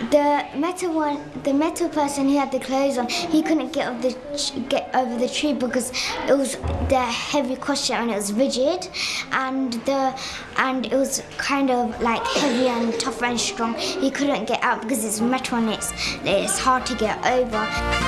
The metal person who had the clothes on, he couldn't get over the tree because it was the heavy costume and it was rigid, and it was kind of like heavy and tough and strong. He couldn't get out because it's metal and it's hard to get over.